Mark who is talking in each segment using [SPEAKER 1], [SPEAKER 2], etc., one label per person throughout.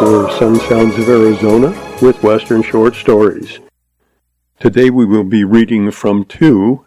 [SPEAKER 1] for Sun Sounds of Arizona with Western Short Stories. Today we will be reading from two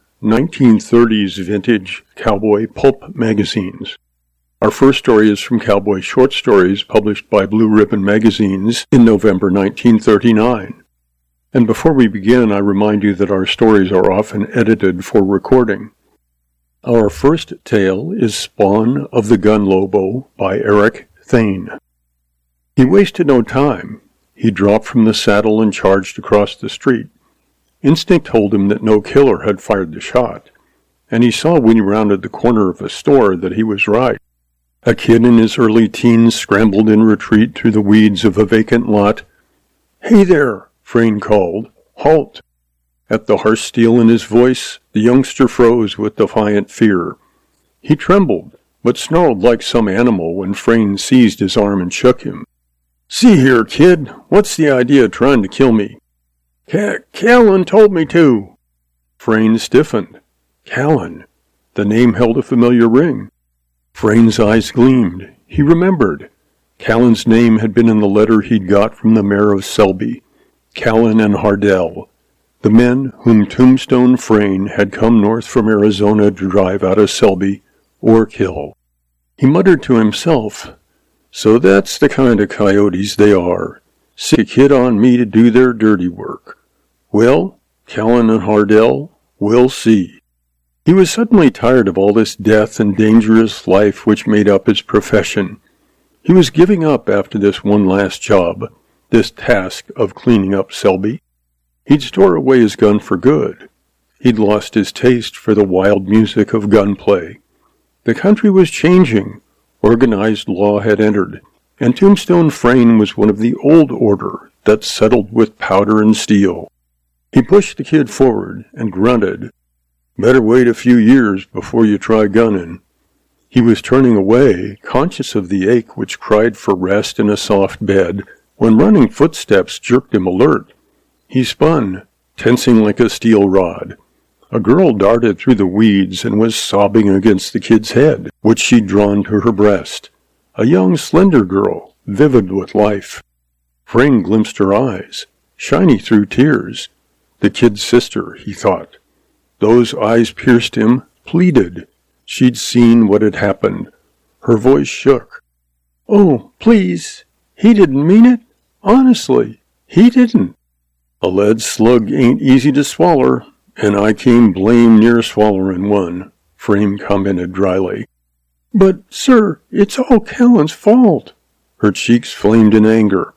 [SPEAKER 1] 1930s vintage cowboy pulp magazines. Our first story is from Cowboy Short Stories, published by Blue Ribbon Magazines in November 1939. And before we begin, I remind you that our stories are often edited for recording. Our first tale is Spawn of the Gun Lobo by Eric Thane. He wasted no time. He dropped from the saddle and charged across the street. Instinct told him that no killer had fired the shot, and he saw when he rounded the corner of a store that he was right. A kid in his early teens scrambled in retreat through the weeds of a vacant lot. "Hey there," Frayne called. "Halt!" At the harsh steel in his voice, the youngster froze with defiant fear. He trembled, but snarled like some animal when Frayne seized his arm and shook him. "See here, kid, what's the idea of trying to kill me?" Callan told me to." Frayne stiffened. Callan. The name held a familiar ring. Frayne's eyes gleamed. He remembered. Callan's name had been in the letter he'd got from the mayor of Selby. Callan and Hardell, the men whom Tombstone Frayne had come north from Arizona to drive out of Selby or kill. He muttered to himself, "So that's the kind of coyotes they are. Sick a kid on me to do their dirty work. Well, Callan and Hardell, we'll see." He was suddenly tired of all this death and dangerous life which made up his profession. He was giving up after this one last job, this task of cleaning up Selby. He'd store away his gun for good. He'd lost his taste for the wild music of gunplay. The country was changing. Organized law had entered, and Tombstone Frayne was one of the old order that settled with powder and steel. He pushed the kid forward and grunted, "Better wait a few years before you try gunning." He was turning away, conscious of the ache which cried for rest in a soft bed, when running footsteps jerked him alert. He spun, tensing like a steel rod. A girl darted through the weeds and was sobbing against the kid's head, which she'd drawn to her breast. A young, slender girl, vivid with life. Frayne glimpsed her eyes, shiny through tears. The kid's sister, he thought. Those eyes pierced him, pleaded. She'd seen what had happened. Her voice shook. "Oh, please, he didn't mean it. Honestly, he didn't." "A lead slug ain't easy to swaller, and I came blame near swallering one," Frayne commented dryly. "But, sir, it's all Callan's fault." Her cheeks flamed in anger.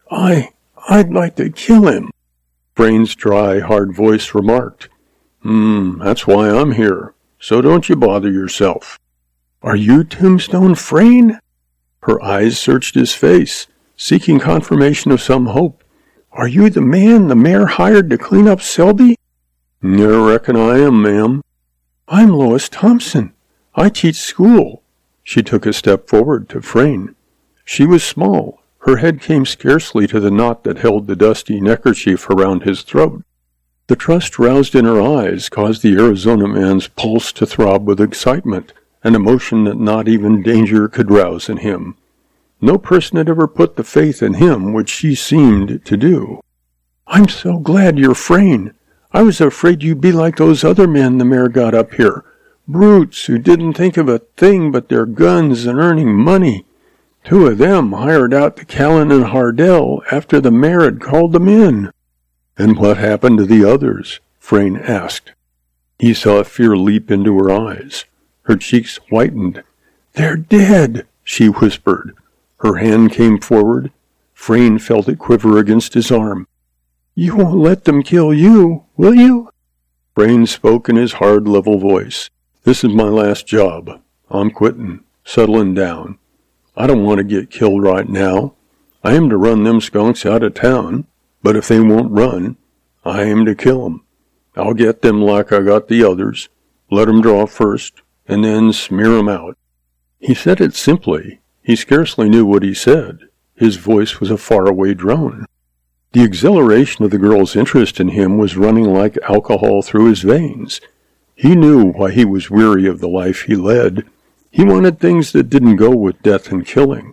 [SPEAKER 1] I'd like to kill him." Frayne's dry, hard voice remarked. That's why I'm here, so don't you bother yourself." "Are you Tombstone Frayne?" Her eyes searched his face, seeking confirmation of some hope. "Are you the man the mayor hired to clean up Selby?" "I reckon I am, ma'am." "I'm Lois Thompson. I teach school." She took a step forward to Frayne. She was small. Her head came scarcely to the knot that held the dusty neckerchief around his throat. The trust roused in her eyes caused the Arizona man's pulse to throb with excitement, an emotion that not even danger could rouse in him. No person had ever put the faith in him which she seemed to do. "I'm so glad you're Frayne. I was afraid you'd be like those other men the mayor got up here. Brutes who didn't think of a thing but their guns and earning money. 2 of them hired out to Callan and Hardell after the mayor had called them in." "And what happened to the others?" Frayne asked. He saw fear leap into her eyes. Her cheeks whitened. "They're dead," she whispered. Her hand came forward. Frayne felt it quiver against his arm. "You won't let them kill you, will you?" Frayne spoke in his hard, level voice. "This is my last job. I'm quitting, settling down. I don't want to get killed right now. I aim to run them skunks out of town, but if they won't run, I aim to kill 'em. I'll get them like I got the others, let 'em draw first, and then smear 'em out." He said it simply. He scarcely knew what he said. His voice was a faraway drone. The exhilaration of the girl's interest in him was running like alcohol through his veins. He knew why he was weary of the life he led. He wanted things that didn't go with death and killing.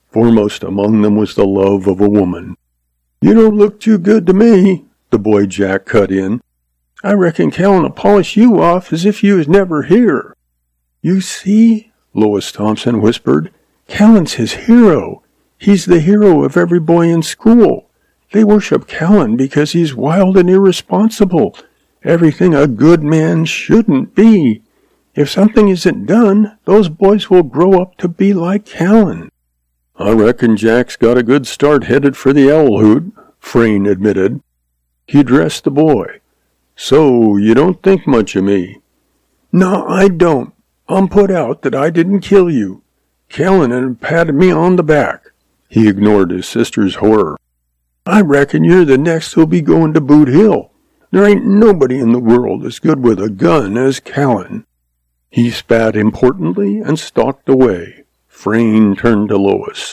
[SPEAKER 1] Foremost among them was the love of a woman. "You don't look too good to me," the boy Jack cut in. "I reckon Callan'll polish you off as if you was never here." "You see," Lois Thompson whispered, "Callan's his hero. He's the hero of every boy in school. They worship Callan because he's wild and irresponsible. Everything a good man shouldn't be. If something isn't done, those boys will grow up to be like Callan." "I reckon Jack's got a good start headed for the Owl Hoot," Frayne admitted. He addressed the boy. "So, you don't think much of me?" "No, I don't. I'm put out that I didn't kill you. Callan had patted me on the back." He ignored his sister's horror. "I reckon you're the next who'll be going to Boot Hill. There ain't nobody in the world as good with a gun as Callan." He spat importantly and stalked away. Frayne turned to Lois.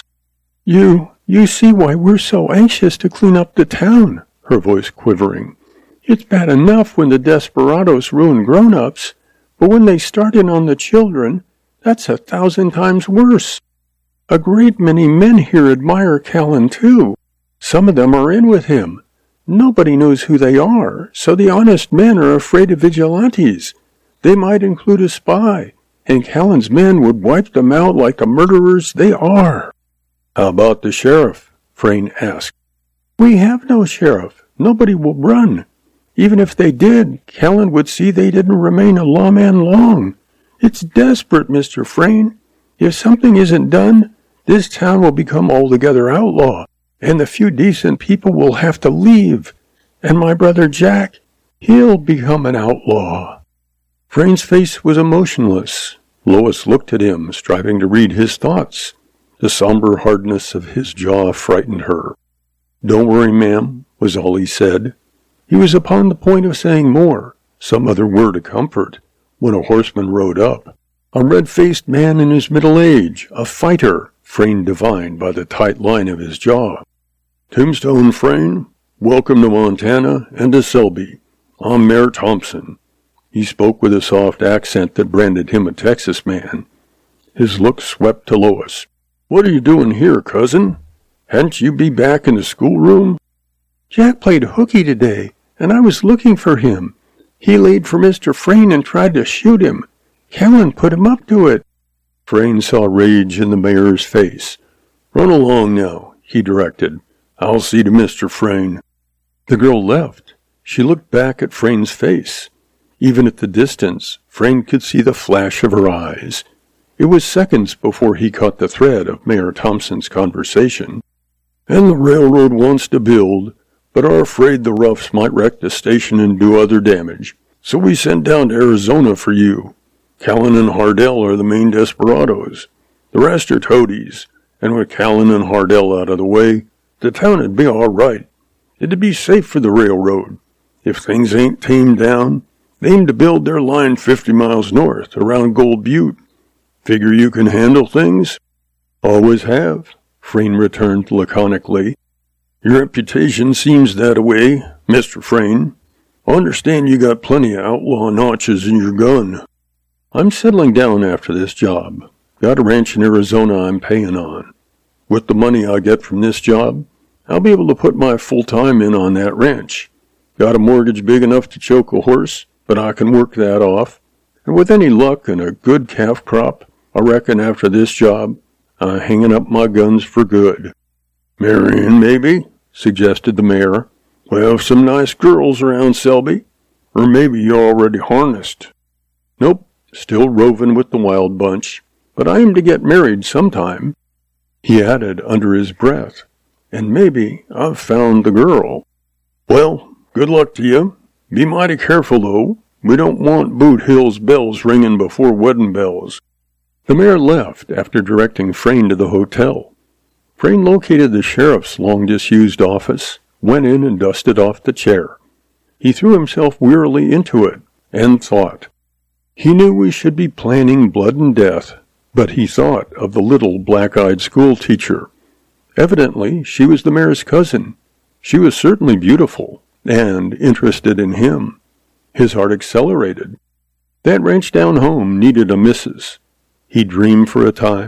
[SPEAKER 1] You see why we're so anxious to clean up the town," her voice quivering. "It's bad enough when the desperados ruin grown-ups, but when they start in on the children, that's 1,000 times worse. A great many men here admire Callan, too. Some of them are in with him. Nobody knows who they are, so the honest men are afraid of vigilantes. They might include a spy, and Callan's men would wipe them out like the murderers they are." "How about the sheriff?" Frayne asked. "We have no sheriff. Nobody will run. Even if they did, Callan would see they didn't remain a lawman long. It's desperate, Mr. Frayne. If something isn't done, this town will become altogether outlaw, and the few decent people will have to leave. And my brother Jack, he'll become an outlaw." Frayne's face was emotionless. Lois looked at him, striving to read his thoughts. The somber hardness of his jaw frightened her. "Don't worry, ma'am," was all he said. He was upon the point of saying more, some other word of comfort, when a horseman rode up. A red-faced man in his middle age, a fighter, Frayne divined by the tight line of his jaw. "Tombstone Frayne, welcome to Montana and to Selby. I'm Mayor Thompson." He spoke with a soft accent that branded him a Texas man. His look swept to Lois. "What are you doing here, cousin? Hadn't you be back in the schoolroom?" "Jack played hooky today, and I was looking for him. He laid for Mr. Frayne and tried to shoot him. Callan put him up to it." Frayne saw rage in the mayor's face. "Run along now," he directed. "I'll see to Mr. Frayne." The girl left. She looked back at Frayne's face. Even at the distance, Frayne could see the flash of her eyes. It was seconds before he caught the thread of Mayor Thompson's conversation. "And the railroad wants to build, but are afraid the roughs might wreck the station and do other damage. So we sent down to Arizona for you. Callan and Hardell are the main desperados. The rest are toadies, and with Callan and Hardell out of the way, the town would be all right. It'd be safe for the railroad. If things ain't tamed down, they aim to build their line 50 miles north, around Gold Butte. Figure you can handle things?" "Always have," Frayne returned laconically. "Your reputation seems that way, Mr. Frayne. I understand you got plenty of outlaw notches in your gun." "I'm settling down after this job. Got a ranch in Arizona I'm paying on. With the money I get from this job, I'll be able to put my full time in on that ranch. Got a mortgage big enough to choke a horse, but I can work that off. And with any luck and a good calf crop, I reckon after this job, I'm hanging up my guns for good." "Marrying, maybe?" suggested the mayor. "We have some nice girls around Selby. Or maybe you're already harnessed." "Nope, still roving with the wild bunch. But I aim to get married sometime." He added under his breath, "And maybe I've found the girl." "Well, good luck to you. Be mighty careful, though. We don't want Boot Hill's bells ringing before wedding bells." The mayor left after directing Frayne to the hotel. Frayne located the sheriff's long-disused office, went in and dusted off the chair. He threw himself wearily into it, and thought. He knew we should be planning blood and death, but he thought of the little black-eyed schoolteacher. Evidently, she was the mayor's cousin. She was certainly beautiful, and interested in him. His heart accelerated. That ranch down home needed a missus. He dreamed for a time,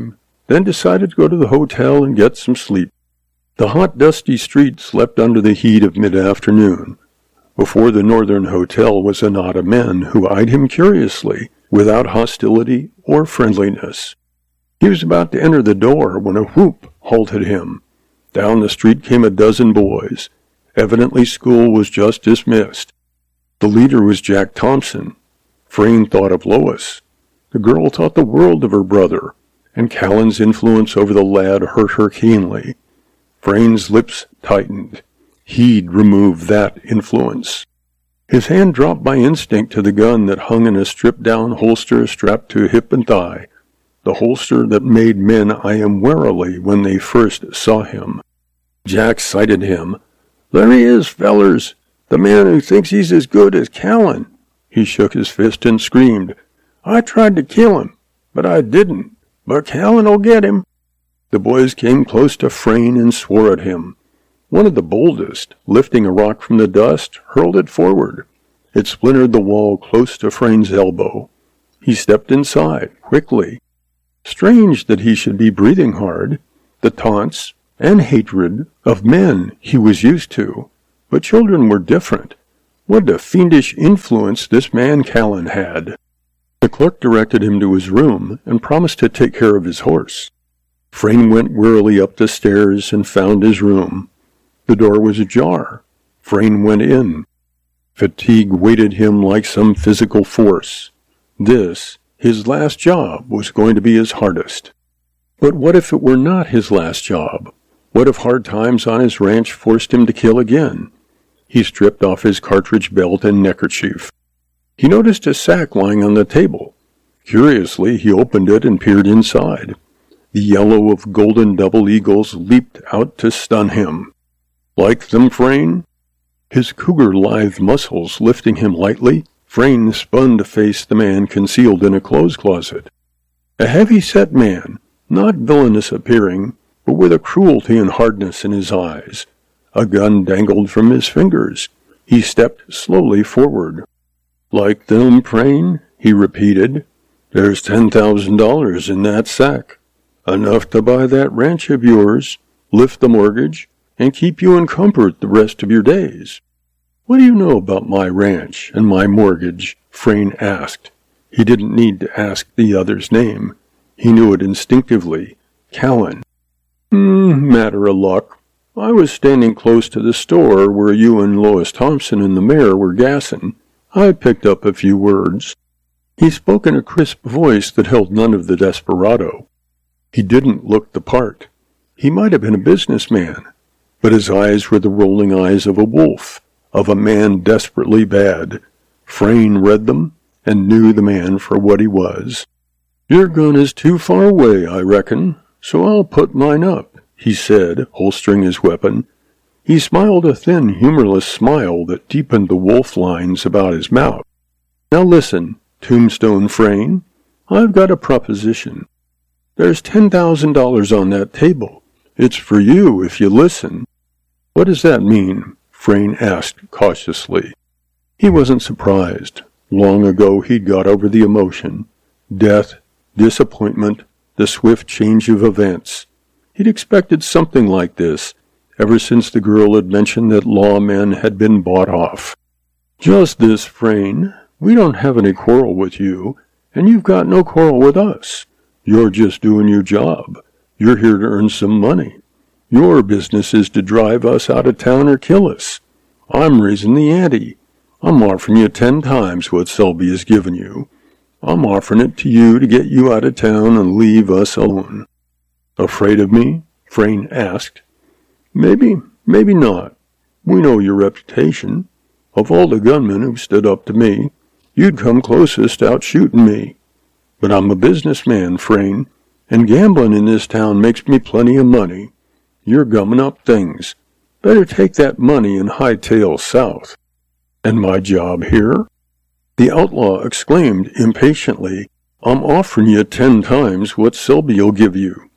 [SPEAKER 1] then decided to go to the hotel and get some sleep. The hot, dusty street slept under the heat of mid-afternoon. Before the Northern Hotel was a knot of men who eyed him curiously, without hostility or friendliness. He was about to enter the door when a whoop halted him. Down the street came a dozen boys. Evidently school was just dismissed. The leader was Jack Thompson. Frayne thought of Lois. The girl thought the world of her brother, and Callan's influence over the lad hurt her keenly. Frayne's lips tightened. He'd remove that influence. His hand dropped by instinct to the gun that hung in a stripped-down holster strapped to hip and thigh, the holster that made men eye him warily when they first saw him. Jack sighted him. "There he is, fellers! The man who thinks he's as good as Callan!" He shook his fist and screamed. "I tried to kill him, but I didn't. But Callan'll get him." The boys came close to Frayne and swore at him. One of the boldest, lifting a rock from the dust, hurled it forward. It splintered the wall close to Frayne's elbow. He stepped inside, quickly. Strange that he should be breathing hard. The taunts and hatred of men he was used to. But children were different. What a fiendish influence this man Callan had. The clerk directed him to his room and promised to take care of his horse. Frayne went wearily up the stairs and found his room. The door was ajar. Frayne went in. Fatigue weighted him like some physical force. This, his last job, was going to be his hardest. But what if it were not his last job? What if hard times on his ranch forced him to kill again? He stripped off his cartridge belt and neckerchief. He noticed a sack lying on the table. Curiously, he opened it and peered inside. The yellow of golden double eagles leaped out to stun him. "Like them, Frayne?" His cougar-lithe muscles lifting him lightly, Frayne spun to face the man concealed in a clothes closet. A heavy-set man, not villainous appearing, but with a cruelty and hardness in his eyes. A gun dangled from his fingers. He stepped slowly forward. "Like them, Frayne?" he repeated. "There's $10,000 in that sack. Enough to buy that ranch of yours, lift the mortgage, and keep you in comfort the rest of your days." "What do you know about my ranch and my mortgage?" Frayne asked. He didn't need to ask the other's name. He knew it instinctively. Callan. Matter of luck. I was standing close to the store where you and Lois Thompson and the mayor were gassing. I picked up a few words." He spoke in a crisp voice that held none of the desperado. He didn't look the part. He might have been a businessman, but his eyes were the rolling eyes of a wolf, of a man desperately bad. Frayne read them and knew the man for what he was. "Your gun is too far away, I reckon, so I'll put mine up," he said, holstering his weapon. He smiled a thin, humorless smile that deepened the wolf lines about his mouth. "Now listen, Tombstone Frayne, I've got a proposition. There's $10,000 on that table. It's for you if you listen." "What does that mean?" Frayne asked cautiously. He wasn't surprised. Long ago he'd got over the emotion. Death, disappointment, the swift change of events. He'd expected something like this, ever since the girl had mentioned that lawmen had been bought off. "Just this, Frayne. We don't have any quarrel with you, and you've got no quarrel with us. You're just doing your job. You're here to earn some money. Your business is to drive us out of town or kill us. I'm raising the ante. I'm offering you 10 times what Selby has given you. I'm offering it to you to get you out of town and leave us alone." "Afraid of me?" Frayne asked. Maybe not. We know your reputation. Of all the gunmen who've stood up to me, you'd come closest to out-shooting me. But I'm a businessman, Frayne, and gambling in this town makes me plenty of money. You're gumming up things. Better take that money and hightail south." "And my job here?" The outlaw exclaimed impatiently, "I'm offering you 10 times what Selby'll give you."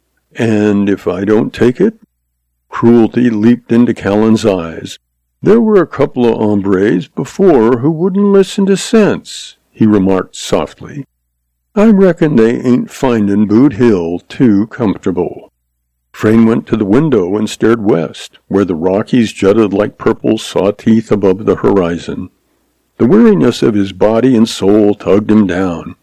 [SPEAKER 1] "And if I don't take it?" Cruelty leaped into Callan's eyes. "There were a couple of hombres before who wouldn't listen to sense," he remarked softly. I reckon they ain't findin' Boot Hill too comfortable." Frayne went to the window and stared west, where the Rockies jutted like purple saw-teeth above the horizon. The weariness of his body and soul tugged him down.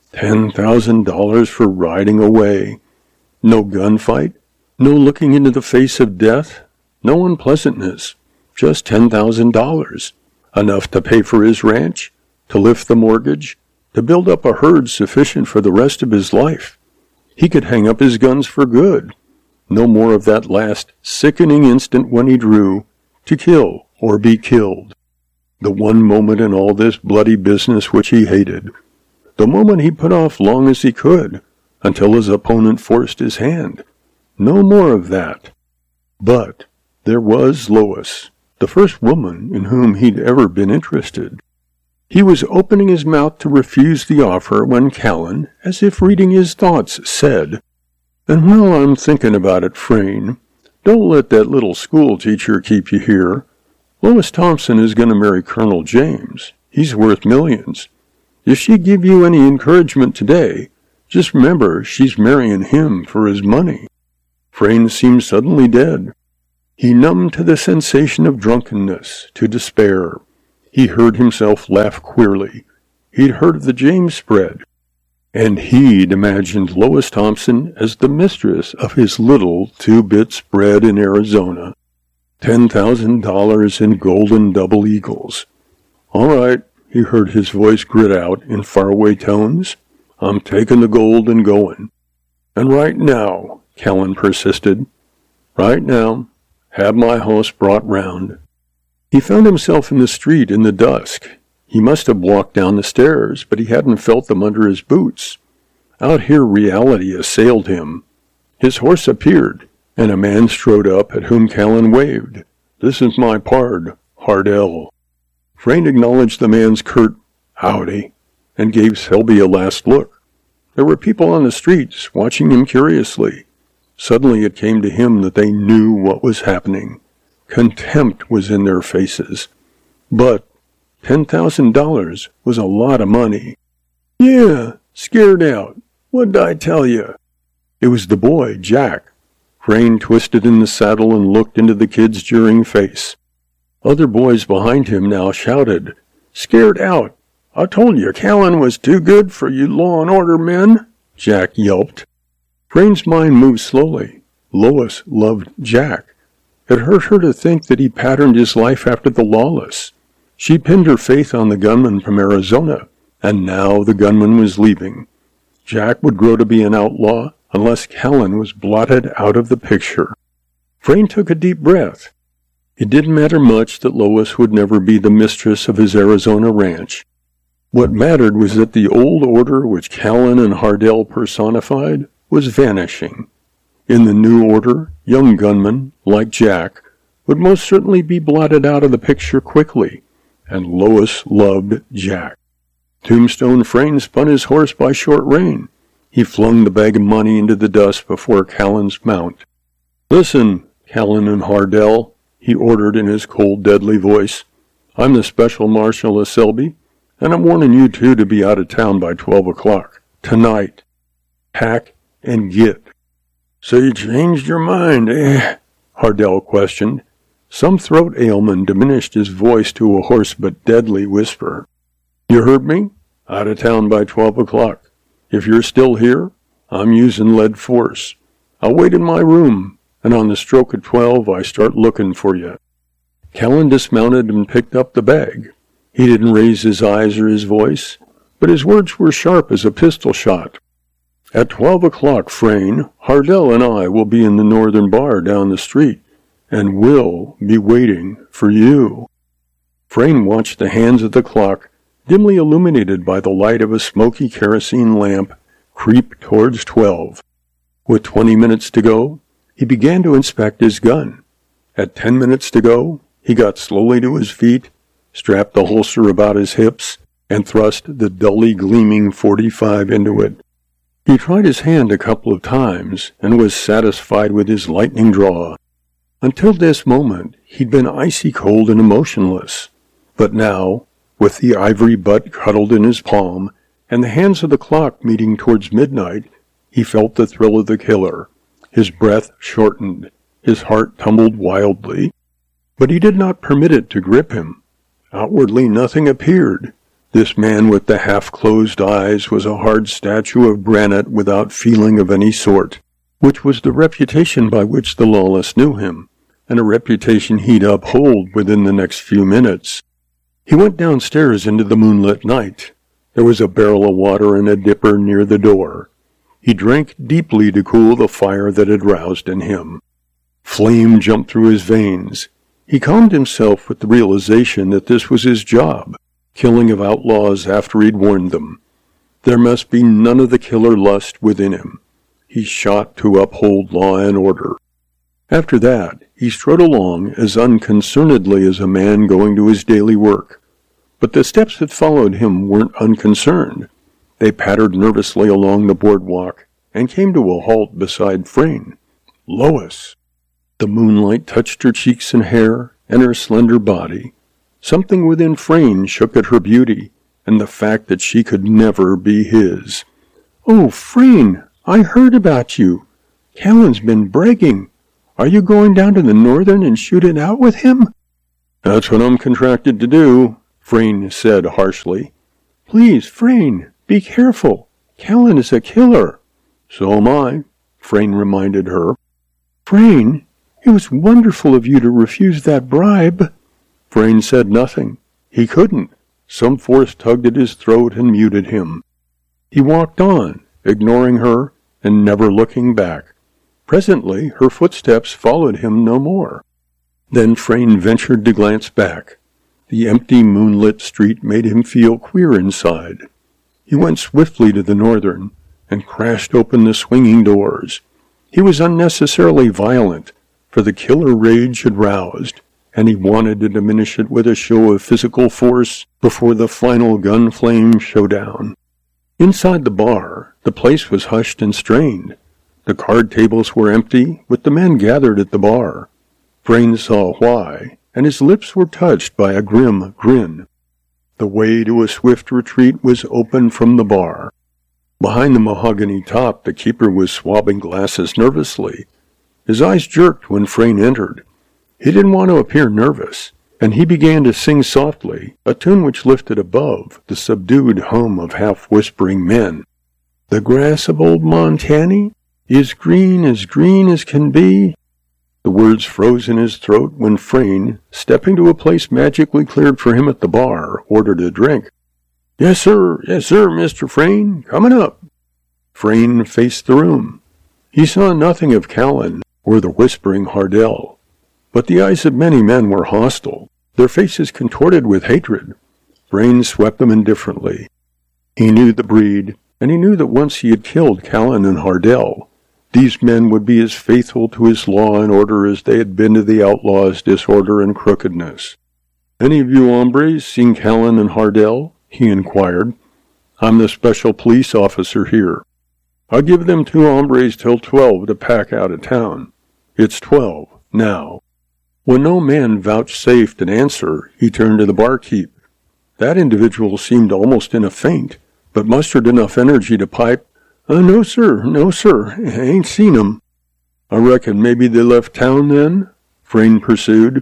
[SPEAKER 1] $10,000 for riding away. No gunfight, no looking into the face of death, no unpleasantness, just $10,000. Enough to pay for his ranch, to lift the mortgage, to build up a herd sufficient for the rest of his life. He could hang up his guns for good. No more of that last sickening instant when he drew, to kill or be killed. The one moment in all this bloody business which he hated. The moment he put off long as he could, until his opponent forced his hand. No more of that. But there was Lois, the first woman in whom he'd ever been interested. He was opening his mouth to refuse the offer when Callan, as if reading his thoughts, said, "And while I'm thinking about it, Frayne, don't let that little school teacher keep you here. Lois Thompson is going to marry Colonel James. He's worth millions. If she give you any encouragement today, just remember she's marrying him for his money." Frayne seemed suddenly dead. He numbed to the sensation of drunkenness, to despair. He heard himself laugh queerly. He'd heard of the James spread. And he'd imagined Lois Thompson as the mistress of his little two-bit spread in Arizona. $10,000 in golden double eagles. "All right," he heard his voice grit out in faraway tones. "I'm taking the gold and going." "And right now," Callan persisted. "Right now. Have my house brought round." He found himself in the street in the dusk. He must have walked down the stairs, but he hadn't felt them under his boots. Out here reality assailed him. His horse appeared, and a man strode up at whom Callan waved. "This is my pard, Hardell." Frayne acknowledged the man's curt "howdy," and gave Selby a last look. There were people on the streets, watching him curiously. Suddenly it came to him that they knew what was happening. Contempt was in their faces. But $10,000 was a lot of money. "Yeah, scared out. What'd I tell you?" It was the boy, Jack. Frayne twisted in the saddle and looked into the kid's jeering face. Other boys behind him now shouted, "Scared out! I told you Callan was too good for you law and order men," Jack yelped. Frayne's mind moved slowly. Lois loved Jack. It hurt her to think that he patterned his life after the lawless. She pinned her faith on the gunman from Arizona, and now the gunman was leaving. Jack would grow to be an outlaw unless Callan was blotted out of the picture. Frayne took a deep breath. It didn't matter much that Lois would never be the mistress of his Arizona ranch. What mattered was that the old order which Callan and Hardell personified was vanishing. In the new order, young gunmen, like Jack, would most certainly be blotted out of the picture quickly, and Lois loved Jack. Tombstone Frayne spun his horse by short rein. He flung the bag of money into the dust before Callan's mount. "Listen, Callan and Hardell," he ordered in his cold, deadly voice. "I'm the Special Marshal of Selby, and I'm warning you two to be out of town by 12 o'clock. Tonight. Pack and get." "So you changed your mind, eh?" Hardell questioned. Some throat ailment diminished his voice to a hoarse but deadly whisper. "You heard me? Out of town by 12 o'clock. If you're still here, I'm using lead force. I'll wait in my room, and on the stroke of 12 I start looking for you." Callan dismounted and picked up the bag. He didn't raise his eyes or his voice, but his words were sharp as a pistol shot. "At 12 o'clock, Frayne, Hardell and I will be in the northern bar down the street, and we'll be waiting for you." Frayne watched the hands of the clock, dimly illuminated by the light of a smoky kerosene lamp, creep towards 12. With 20 minutes to go, he began to inspect his gun. At 10 minutes to go, he got slowly to his feet, strapped the holster about his hips, and thrust the dully gleaming .45 into it. He tried his hand a couple of times and was satisfied with his lightning draw. Until this moment, he'd been icy cold and emotionless. But now, with the ivory butt cuddled in his palm, and the hands of the clock meeting towards midnight, he felt the thrill of the killer. His breath shortened. His heart tumbled wildly. But he did not permit it to grip him. Outwardly nothing appeared. This man with the half-closed eyes was a hard statue of granite without feeling of any sort, which was the reputation by which the lawless knew him, and a reputation he'd uphold within the next few minutes. He went downstairs into the moonlit night. There was a barrel of water and a dipper near the door. He drank deeply to cool the fire that had roused in him. Flame jumped through his veins. He calmed himself with the realization that this was his job, killing of outlaws after he'd warned them. There must be none of the killer lust within him. He shot to uphold law and order. After that, he strode along as unconcernedly as a man going to his daily work. But the steps that followed him weren't unconcerned. They pattered nervously along the boardwalk and came to a halt beside Frayne. Lois! The moonlight touched her cheeks and hair and her slender body. Something within Frayne shook at her beauty and the fact that she could never be his. "Oh, Frayne, I heard about you. Callan's been bragging. Are you going down to the Northern and shoot it out with him?" "That's what I'm contracted to do," Frayne said harshly. "Please, Frayne, be careful. Callan is a killer." "So am I," Frayne reminded her. "Frayne, it was wonderful of you to refuse that bribe." Frayne said nothing. He couldn't. Some force tugged at his throat and muted him. He walked on, ignoring her and never looking back. Presently her footsteps followed him no more. Then Frayne ventured to glance back. The empty moonlit street made him feel queer inside. He went swiftly to the Northern and crashed open the swinging doors. He was unnecessarily violent, for the killer rage had roused, and he wanted to diminish it with a show of physical force before the final gun flame showdown. Inside the bar, the place was hushed and strained. The card tables were empty, with the men gathered at the bar. Frayne saw why, and his lips were touched by a grim grin. The way to a swift retreat was open from the bar. Behind the mahogany top, the keeper was swabbing glasses nervously. His eyes jerked when Frayne entered. He didn't want to appear nervous, and he began to sing softly, a tune which lifted above the subdued hum of half-whispering men. "The grass of old Montany is green as can be." The words froze in his throat when Frayne, stepping to a place magically cleared for him at the bar, ordered a drink. Yes, sir, Mr. Frayne, coming up." Frayne faced the room. He saw nothing of Callan or the whispering Hardell, but the eyes of many men were hostile, their faces contorted with hatred. Frayne swept them indifferently. He knew the breed, and he knew that once he had killed Callan and Hardell, these men would be as faithful to his law and order as they had been to the outlaws' disorder and crookedness. "Any of you hombres seen Callan and Hardell?" he inquired. "I'm the special police officer here. I'll give them 2 hombres till 12 to pack out of town. It's 12 now." When no man vouchsafed an answer, he turned to the barkeep. That individual seemed almost in a faint, but mustered enough energy to pipe, No, sir, I ain't seen 'em." "I reckon maybe they left town then?" Frayne pursued.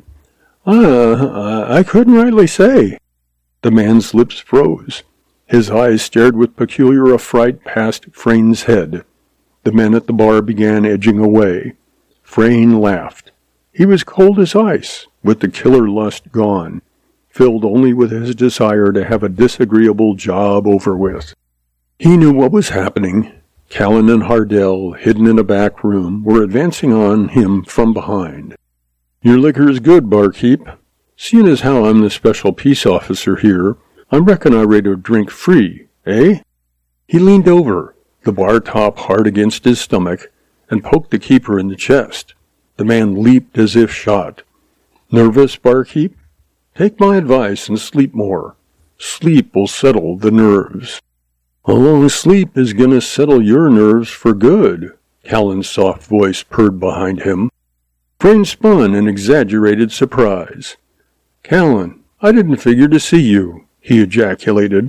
[SPEAKER 1] I couldn't rightly say." The man's lips froze. His eyes stared with peculiar affright past Frayne's head. The men at the bar began edging away. Frayne laughed. He was cold as ice, with the killer lust gone, filled only with his desire to have a disagreeable job over with. He knew what was happening. Callan and Hardell, hidden in a back room, were advancing on him from behind. "Your liquor's good, barkeep. Seeing as how I'm the special peace officer here, I reckon I rate a drink free, eh?" He leaned over, the bar top hard against his stomach, and poked the keeper in the chest. The man leaped as if shot. "Nervous, barkeep? Take my advice and sleep more. Sleep will settle the nerves." "A long sleep is going to settle your nerves for good," Callan's soft voice purred behind him. Frayne spun in exaggerated surprise. "Callan, I didn't figure to see you," he ejaculated.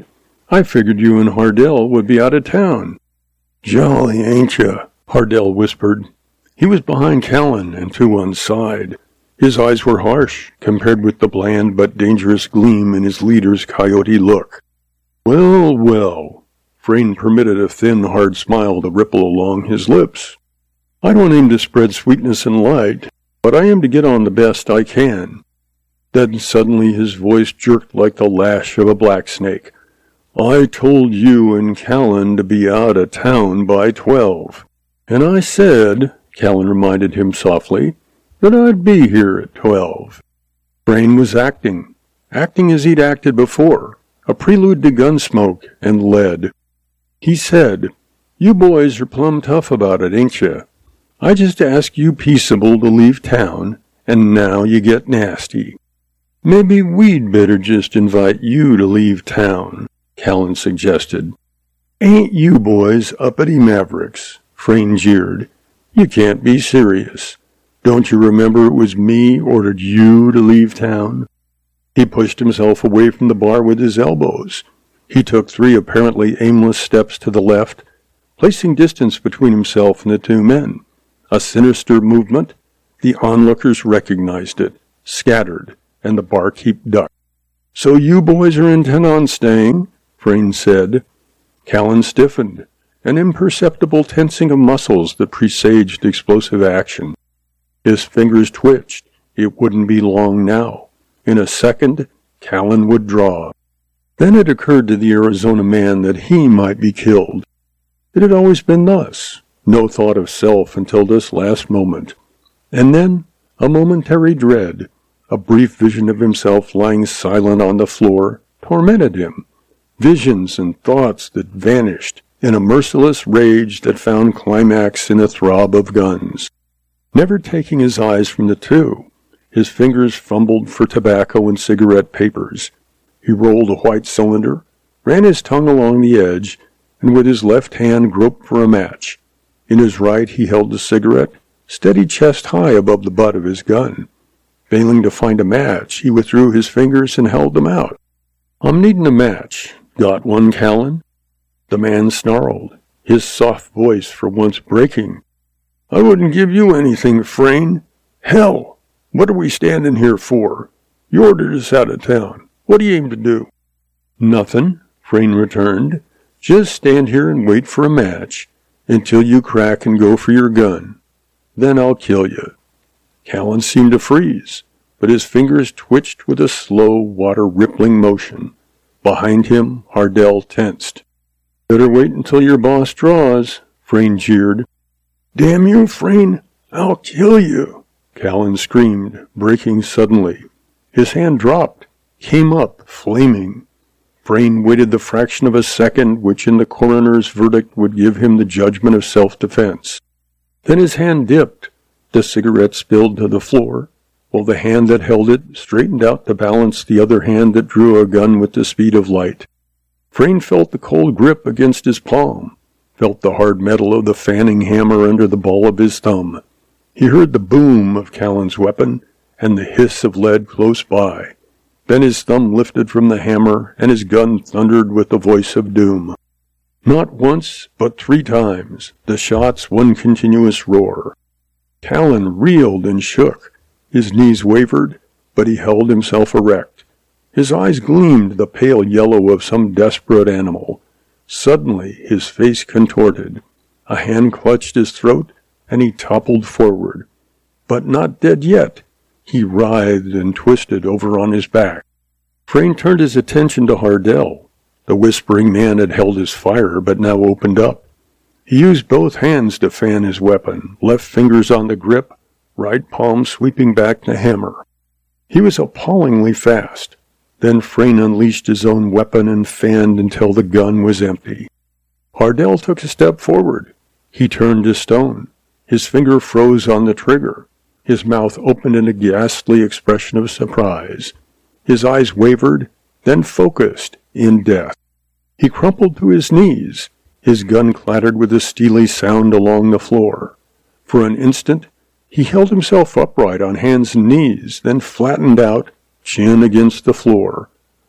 [SPEAKER 1] I figured you and Hardell would be out of town." "Jolly, ain't ya?" Hardell whispered. He was behind Callan and to one side. His eyes were harsh, compared with the bland but dangerous gleam in his leader's coyote look. "Well, well." Frayne permitted a thin, hard smile to ripple along his lips. "I don't aim to spread sweetness and light, but I am to get on the best I can." Then suddenly his voice jerked like the lash of a black snake. "I told you and Callan to be out of town by 12. And I said," Callan reminded him softly, "that I'd be here at 12. Frayne was acting as he'd acted before, a prelude to gunsmoke and lead. He said, "You boys are plumb tough about it, ain't ya? I just ask you peaceable to leave town, and now you get nasty. Maybe we'd better just invite you to leave town," Callan suggested. "Ain't you boys uppity mavericks?" Frayne jeered. "You can't be serious. Don't you remember it was me ordered you to leave town?" He pushed himself away from the bar with his elbows. He took 3 apparently aimless steps to the left, placing distance between himself and the 2 men. A sinister movement. The onlookers recognized it, scattered, and the barkeep ducked. "So you boys are intent on staying?" Frayne said. Callan stiffened, an imperceptible tensing of muscles that presaged explosive action. His fingers twitched. It wouldn't be long now. In a second, Callan would draw. Then it occurred to the Arizona man that he might be killed. It had always been thus. No thought of self until this last moment. And then a momentary dread, a brief vision of himself lying silent on the floor, tormented him. Visions and thoughts that vanished in a merciless rage that found climax in a throb of guns. Never taking his eyes from the 2, his fingers fumbled for tobacco and cigarette papers. He rolled a white cylinder, ran his tongue along the edge, and with his left hand groped for a match. In his right he held the cigarette, steady chest high above the butt of his gun. Failing to find a match, he withdrew his fingers and held them out. "I'm needing a match. Got one, Callan?" The man snarled, his soft voice for once breaking. "I wouldn't give you anything, Frayne. Hell! What are we standing here for? You ordered us out of town. What do you aim to do?" "Nothing," Frayne returned. "Just stand here and wait for a match until you crack and go for your gun. Then I'll kill you." Callan seemed to freeze, but his fingers twitched with a slow, water-rippling motion. Behind him, Hardell tensed. "Better wait until your boss draws," Frayne jeered. "Damn you, Frayne, I'll kill you," Callan screamed, breaking suddenly. His hand dropped, came up, flaming. Frayne waited the fraction of a second which in the coroner's verdict would give him the judgment of self-defense. Then his hand dipped. The cigarette spilled to the floor, while the hand that held it straightened out to balance the other hand that drew a gun with the speed of light. Frayne felt the cold grip against his palm, felt the hard metal of the fanning hammer under the ball of his thumb. He heard the boom of Callan's weapon and the hiss of lead close by. Then his thumb lifted from the hammer, and his gun thundered with the voice of doom. Not once, but 3 times, the shots one continuous roar. Callan reeled and shook. His knees wavered, but he held himself erect. His eyes gleamed the pale yellow of some desperate animal. Suddenly his face contorted. A hand clutched his throat, and he toppled forward. But not dead yet. He writhed and twisted over on his back. Frayne turned his attention to Hardell. The whispering man had held his fire, but now opened up. He used both hands to fan his weapon, left fingers on the grip, right palm sweeping back the hammer. He was appallingly fast. Then Frayne unleashed his own weapon and fanned until the gun was empty. Hardell took a step forward. He turned to stone. His finger froze on the trigger. His mouth opened in a ghastly expression of surprise. His eyes wavered, then focused in death. He crumpled to his knees. His gun clattered with a steely sound along the floor. For an instant, he held himself upright on hands and knees, then flattened out, chin against the floor.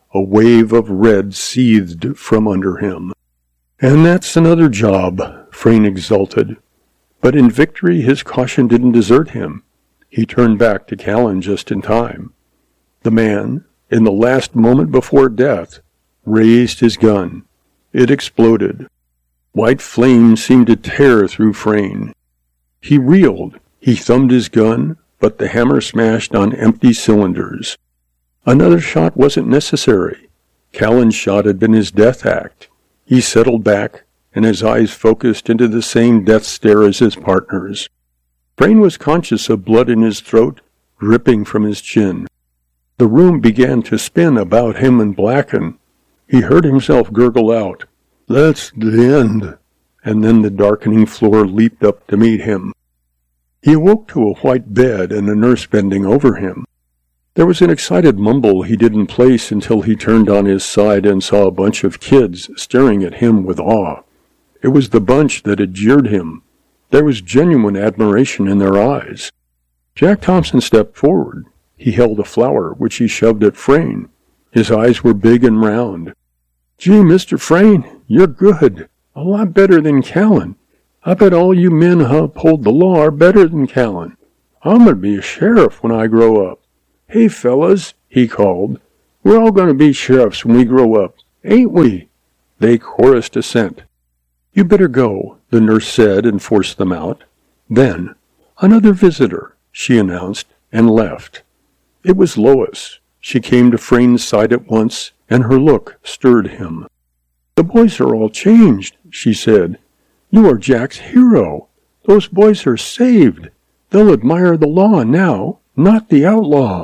[SPEAKER 1] A wave of red seethed from under him. "And that's another job," Frayne exulted. But in victory his caution didn't desert him. He turned back to Callan just in time. The man, in the last moment before death, raised his gun. It exploded. White flame seemed to tear through Frayne. He reeled. He thumbed his gun, but the hammer smashed on empty cylinders. Another shot wasn't necessary. Callan's shot had been his death act. He settled back, and his eyes focused into the same death stare as his partner's. Frayne was conscious of blood in his throat, dripping from his chin. The room began to spin about him and blacken. He heard himself gurgle out, "That's the end," and then the darkening floor leaped up to meet him. He awoke to a white bed and a nurse bending over him. There was an excited mumble he didn't place until he turned on his side and saw a bunch of kids staring at him with awe. It was the bunch that had jeered him. There was genuine admiration in their eyes. Jack Thompson stepped forward. He held a flower, which he shoved at Frayne. His eyes were big and round. "Gee, Mr. Frayne, you're good. A lot better than Callan. I bet all you men who uphold the law are better than Callan. I'm going to be a sheriff when I grow up. Hey, fellas," he called. "We're all going to be sheriffs when we grow up, ain't we?" They chorused assent. "You better go," the nurse said and forced them out. Then, "Another visitor," she announced, and left. It was Lois. She came to Frayne's side at once, and her look stirred him. "The boys are all changed," she said. "You are Jack's hero. Those boys are saved. They'll admire the law now, not the outlaw."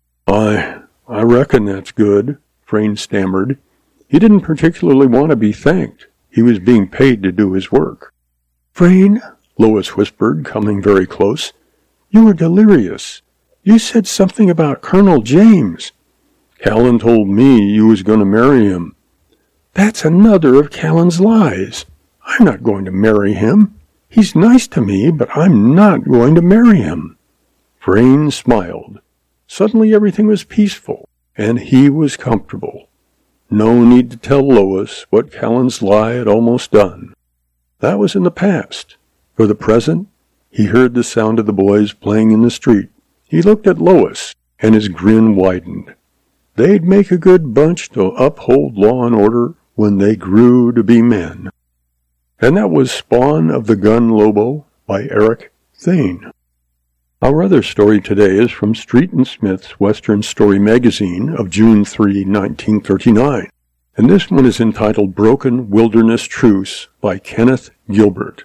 [SPEAKER 1] I reckon that's good," Frayne stammered. He didn't particularly want to be thanked. He was being paid to do his work. "Frayne," Lois whispered, coming very close, "you were delirious. You said something about Colonel James." "Callan told me you was going to marry him." "That's another of Callan's lies. I'm not going to marry him. He's nice to me, but I'm not going to marry him." Frayne smiled. Suddenly everything was peaceful, and he was comfortable. No need to tell Lois what Callan's lie had almost done. That was in the past. For the present, he heard the sound of the boys playing in the street. He looked at Lois, and his grin widened. They'd make a good bunch to uphold law and order when they grew to be men. And that was Spawn of the Gun Lobo by Eric Thane. Our other story today is from Street and Smith's Western Story Magazine of June 3, 1939, and this one is entitled Broken Wilderness Truce by Kenneth Gilbert.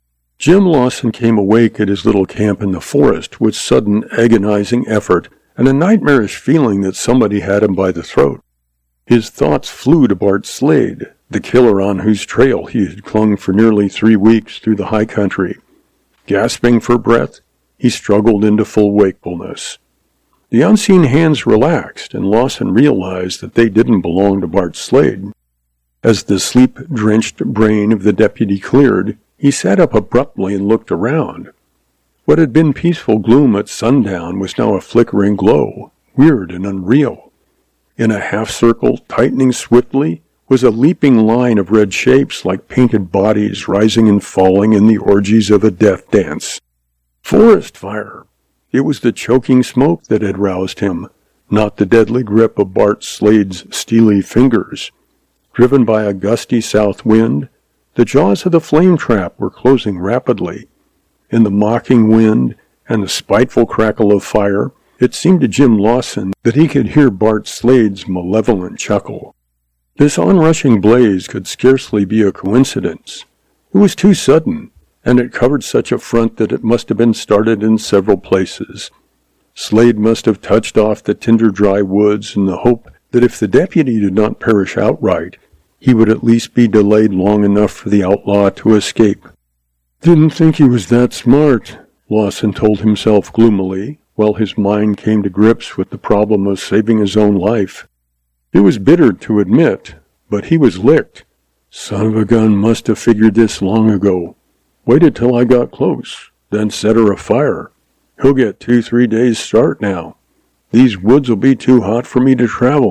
[SPEAKER 1] Jim Lawson came awake at his little camp in the forest with sudden agonizing effort and a nightmarish feeling that somebody had him by the throat. His thoughts flew to Bart Slade, the killer on whose trail he had clung for nearly 3 weeks through the high country. Gasping for breath, he struggled into full wakefulness. The unseen hands relaxed, and Lawson realized that they didn't belong to Bart Slade. As the sleep-drenched brain of the deputy cleared, he sat up abruptly and looked around. What had been peaceful gloom at sundown was now a flickering glow, weird and unreal. In a half-circle, tightening swiftly, was a leaping line of red shapes like painted bodies rising and falling in the orgies of a death dance. Forest fire! It was the choking smoke that had roused him, not the deadly grip of Bart Slade's steely fingers. Driven by a gusty south wind, the jaws of the flame trap were closing rapidly. In the mocking wind and the spiteful crackle of fire, it seemed to Jim Lawson that he could hear Bart Slade's malevolent chuckle. This onrushing blaze could scarcely be a coincidence. It was too sudden, and it covered such a front that it must have been started in several places. Slade must have touched off the tinder dry woods in the hope that if the deputy did not perish outright, he would at least be delayed long enough for the outlaw to escape. "Didn't think he was that smart," Lawson told himself gloomily, while his mind came to grips with the problem of saving his own life. It was bitter to admit, but he was licked. Son of a gun must have figured this long ago. Waited till I got close, then set her afire. He'll get 2-3 days' start now. These woods will be too hot for me to travel.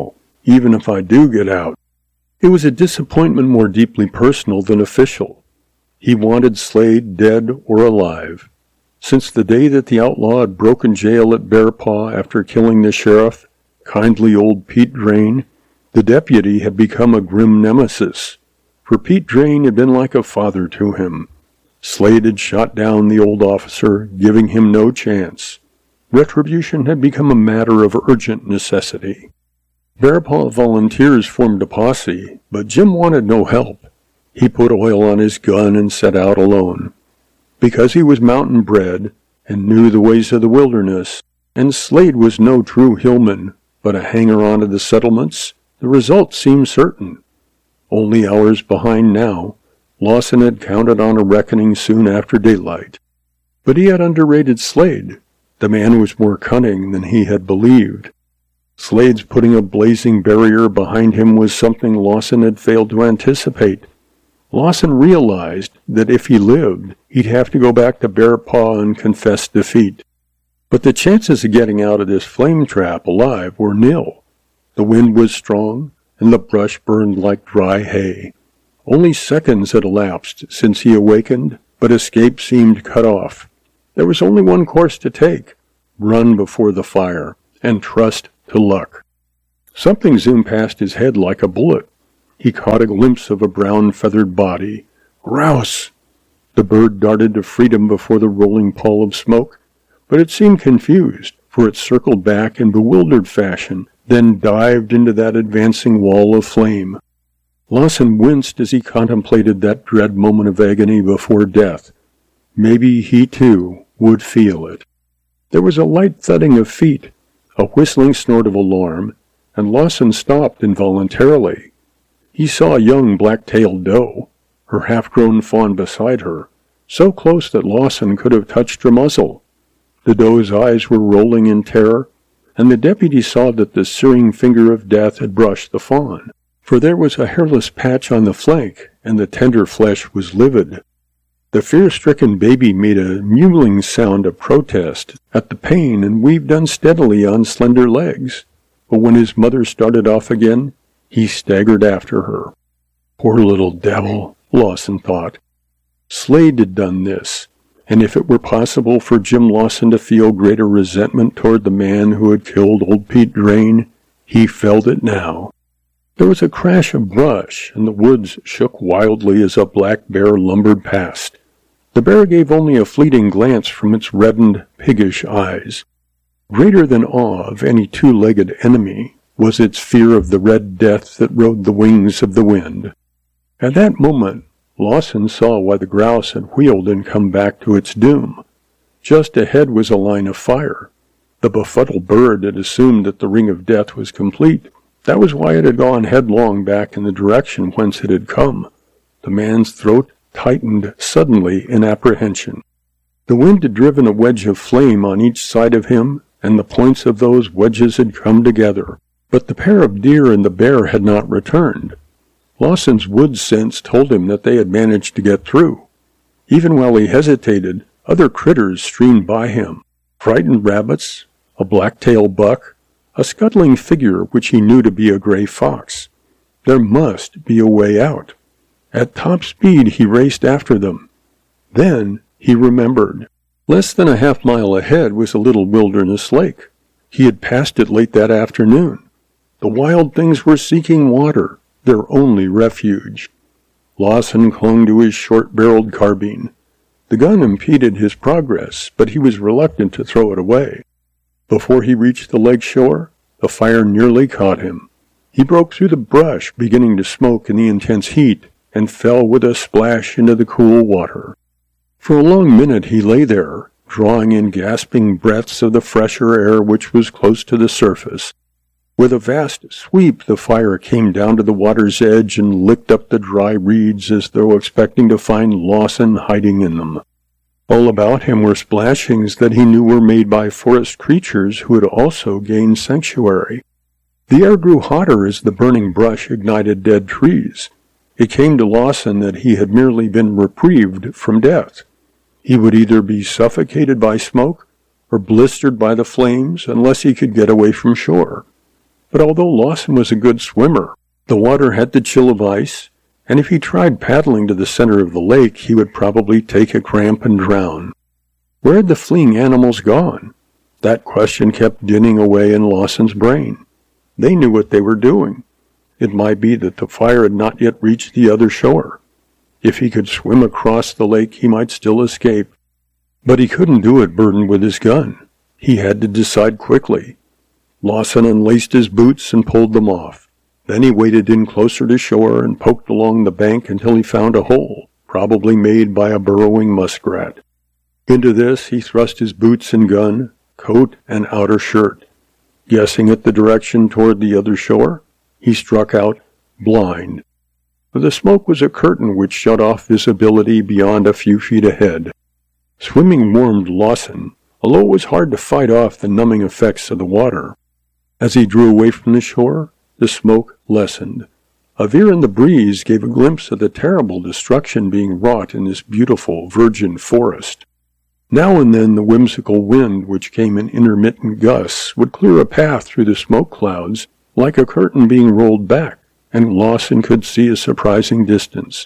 [SPEAKER 1] even if I do get out." It was a disappointment more deeply personal than official. He wanted Slade dead or alive. Since the day that the outlaw had broken jail at Bear Paw after killing the sheriff, kindly old Pete Drain, the deputy had become a grim nemesis. For Pete Drain had been like a father to him. Slade had shot down the old officer, giving him no chance. Retribution had become a matter of urgent necessity. Bear Paw volunteers formed a posse, but Jim wanted no help. He put oil on his gun and set out alone. Because he was mountain bred and knew the ways of the wilderness, and Slade was no true hillman, but a hanger-on of the settlements, the result seemed certain. Only hours behind now, Lawson had counted on a reckoning soon after daylight. But he had underrated Slade. The man was more cunning than he had believed. Slade's putting a blazing barrier behind him was something Lawson had failed to anticipate. Lawson realized that if he lived, he'd have to go back to Bear Paw and confess defeat. But the chances of getting out of this flame trap alive were nil. The wind was strong, and the brush burned like dry hay. Only seconds had elapsed since he awakened, but escape seemed cut off. There was only one course to take: run before the fire, and trust to luck. Something zoomed past his head like a bullet. He caught a glimpse of a brown feathered body. Grouse! The bird darted to freedom before the rolling pall of smoke, but it seemed confused, for it circled back in bewildered fashion, then dived into that advancing wall of flame. Lawson winced as he contemplated that dread moment of agony before death. Maybe he, too, would feel it. There was a light thudding of feet, a whistling snort of alarm, and Lawson stopped involuntarily. He saw a young black-tailed doe, her half-grown fawn beside her, so close that Lawson could have touched her muzzle. The doe's eyes were rolling in terror, and the deputy saw that the searing finger of death had brushed the fawn, for there was a hairless patch on the flank, and the tender flesh was livid. The fear-stricken baby made a mewling sound of protest at the pain and weaved unsteadily on slender legs, but when his mother started off again, he staggered after her. Poor little devil, Lawson thought. Slade had done this, and if it were possible for Jim Lawson to feel greater resentment toward the man who had killed old Pete Drain, he felt it now. There was a crash of brush, and the woods shook wildly as a black bear lumbered past. The bear gave only a fleeting glance from its reddened, piggish eyes. Greater than awe of any two-legged enemy was its fear of the red death that rode the wings of the wind. At that moment, Lawson saw why the grouse had wheeled and come back to its doom. Just ahead was a line of fire. The befuddled bird had assumed that the ring of death was complete. That was why it had gone headlong back in the direction whence it had come. The man's throat tightened suddenly in apprehension. The wind had driven a wedge of flame on each side of him, and the points of those wedges had come together. But the pair of deer and the bear had not returned. Lawson's wood sense told him that they had managed to get through. Even while he hesitated, other critters streamed by him. Frightened rabbits, a black-tailed buck, a scuttling figure which he knew to be a gray fox. There must be a way out. At top speed he raced after them. Then he remembered. Less than a half-mile ahead was a little wilderness lake. He had passed it late that afternoon. The wild things were seeking water, their only refuge. Lawson clung to his short-barreled carbine. The gun impeded his progress, but he was reluctant to throw it away. Before he reached the lake shore, the fire nearly caught him. He broke through the brush, beginning to smoke in the intense heat, and fell with a splash into the cool water. For a long minute he lay there, drawing in gasping breaths of the fresher air which was close to the surface. With a vast sweep, the fire came down to the water's edge and licked up the dry reeds as though expecting to find Lawson hiding in them. All about him were splashings that he knew were made by forest creatures who had also gained sanctuary. The air grew hotter as the burning brush ignited dead trees. It came to Lawson that he had merely been reprieved from death. He would either be suffocated by smoke or blistered by the flames unless he could get away from shore. But although Lawson was a good swimmer, the water had the chill of ice, and if he tried paddling to the center of the lake, he would probably take a cramp and drown. Where had the fleeing animals gone? That question kept dinning away in Lawson's brain. They knew what they were doing. It might be that the fire had not yet reached the other shore. If he could swim across the lake, he might still escape. But he couldn't do it burdened with his gun. He had to decide quickly. Lawson unlaced his boots and pulled them off. Then he waded in closer to shore and poked along the bank until he found a hole, probably made by a burrowing muskrat. Into this he thrust his boots and gun, coat and outer shirt. Guessing at the direction toward the other shore, he struck out blind. The smoke was a curtain which shut off visibility beyond a few feet ahead. Swimming warmed Lawson, although it was hard to fight off the numbing effects of the water. As he drew away from the shore, the smoke lessened. A veer in the breeze gave a glimpse of the terrible destruction being wrought in this beautiful virgin forest. Now and then the whimsical wind, which came in intermittent gusts, would clear a path through the smoke clouds like a curtain being rolled back, and Lawson could see a surprising distance.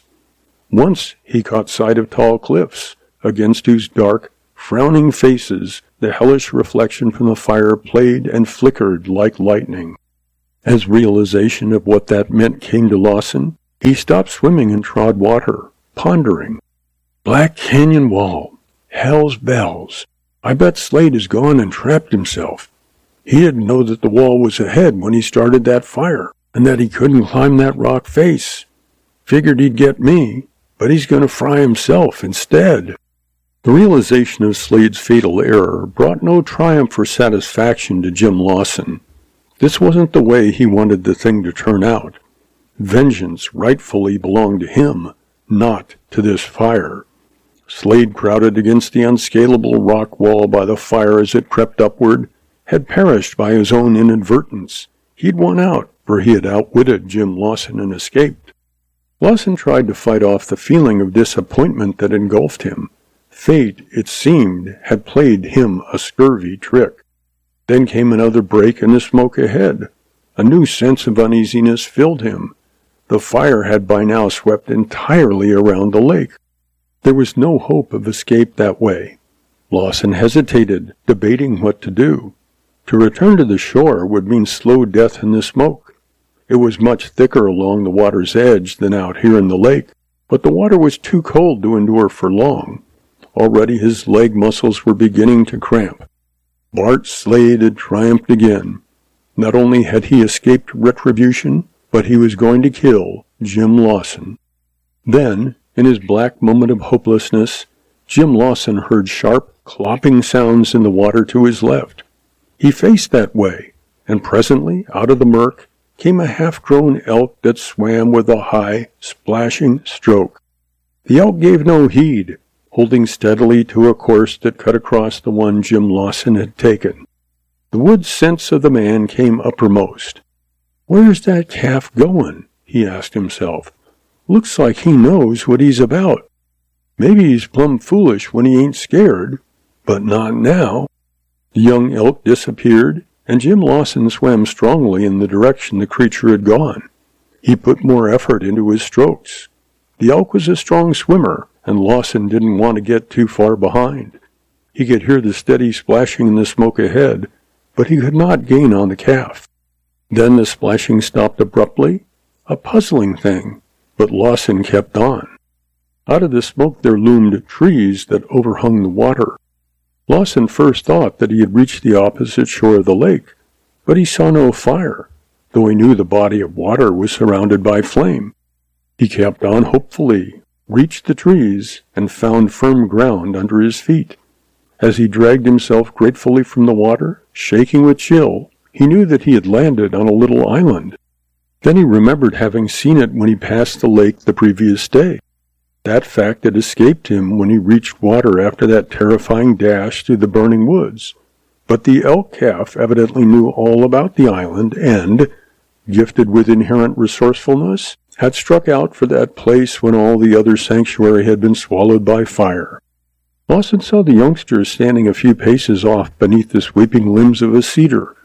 [SPEAKER 1] Once he caught sight of tall cliffs, against whose dark, frowning faces the hellish reflection from the fire played and flickered like lightning. As realization of what that meant came to Lawson, he stopped swimming and trod water, pondering. Black Canyon Wall. Hell's bells. I bet Slade has gone and trapped himself. He didn't know that the wall was ahead when he started that fire, and that he couldn't climb that rock face. Figured he'd get me, but he's going to fry himself instead. The realization of Slade's fatal error brought no triumph or satisfaction to Jim Lawson. This wasn't the way he wanted the thing to turn out. Vengeance rightfully belonged to him, not to this fire. Slade, crowded against the unscalable rock wall by the fire as it crept upward, had perished by his own inadvertence. He'd won out, for he had outwitted Jim Lawson and escaped. Lawson tried to fight off the feeling of disappointment that engulfed him. Fate, it seemed, had played him a scurvy trick. Then came another break in the smoke ahead. A new sense of uneasiness filled him. The fire had by now swept entirely around the lake. There was no hope of escape that way. Lawson hesitated, debating what to do. To return to the shore would mean slow death in the smoke. It was much thicker along the water's edge than out here in the lake, but the water was too cold to endure for long. Already his leg muscles were beginning to cramp. Bart Slade had triumphed again. Not only had he escaped retribution, but he was going to kill Jim Lawson. Then, in his black moment of hopelessness, Jim Lawson heard sharp, clopping sounds in the water to his left. He faced that way, and presently, out of the murk, came a half-grown elk that swam with a high, splashing stroke. The elk gave no heed, holding steadily to a course that cut across the one Jim Lawson had taken. The wood sense of the man came uppermost. "Where's that calf going?" he asked himself. "Looks like he knows what he's about. Maybe he's plumb foolish when he ain't scared, but not now." The young elk disappeared, and Jim Lawson swam strongly in the direction the creature had gone. He put more effort into his strokes. The elk was a strong swimmer, and Lawson didn't want to get too far behind. He could hear the steady splashing in the smoke ahead, but he could not gain on the calf. Then the splashing stopped abruptly, a puzzling thing, but Lawson kept on. Out of the smoke there loomed trees that overhung the water. Lawson first thought that he had reached the opposite shore of the lake, but he saw no fire, though he knew the body of water was surrounded by flame. He kept on hopefully, reached the trees, and found firm ground under his feet. As he dragged himself gratefully from the water, shaking with chill, he knew that he had landed on a little island. Then he remembered having seen it when he passed the lake the previous day. That fact had escaped him when he reached water after that terrifying dash through the burning woods. But the elk calf evidently knew all about the island and, gifted with inherent resourcefulness, had struck out for that place when all the other sanctuary had been swallowed by fire. Lawson saw the youngster standing a few paces off beneath the sweeping limbs of a cedar.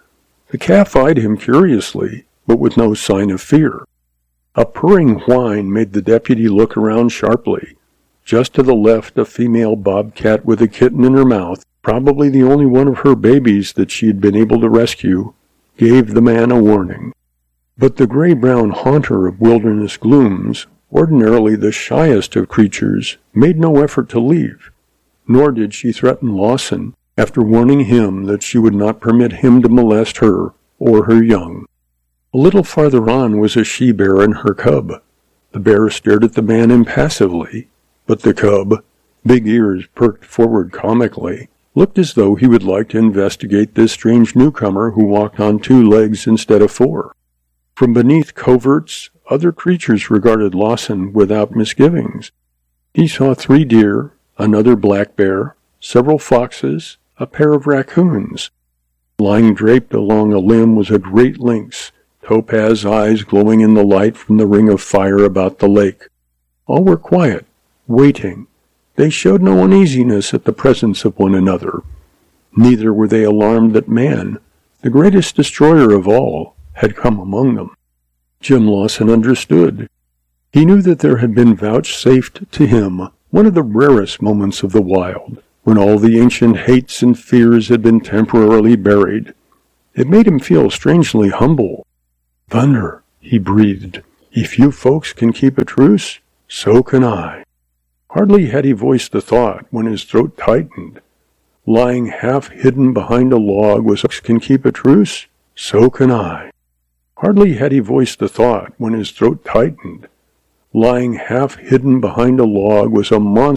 [SPEAKER 1] The calf eyed him curiously, but with no sign of fear. A purring whine made the deputy look around sharply. Just to the left, a female bobcat with a kitten in her mouth, probably the only one of her babies that she had been able to rescue, gave the man a warning. But the gray-brown haunter of wilderness glooms, ordinarily the shyest of creatures, made no effort to leave, nor did she threaten Lawson after warning him that she would not permit him to molest her or her young. A little farther on was a she-bear and her cub. The bear stared at the man impassively, but the cub, big ears perked forward comically, looked as though he would like to investigate this strange newcomer who walked on 2 legs instead of 4. From beneath coverts, other creatures regarded Lawson without misgivings. He saw 3 deer, another black bear, several foxes, a pair of raccoons. Lying draped along a limb was a great lynx, topaz eyes glowing in the light from the ring of fire about the lake. All were quiet, waiting. They showed no uneasiness at the presence of one another. Neither were they alarmed that man, the greatest destroyer of all, had come among them. Jim Lawson understood. He knew that there had been vouchsafed to him one of the rarest moments of the wild, when all the ancient hates and fears had been temporarily buried. It made him feel strangely humble. "Thunder," he breathed. "If you folks can keep a truce, so can I." Hardly had he voiced the thought when his throat tightened. Lying half hidden behind a log was "Can keep a truce, so can I." Hardly had he voiced the thought when his throat tightened. Lying half hidden behind a log was a monster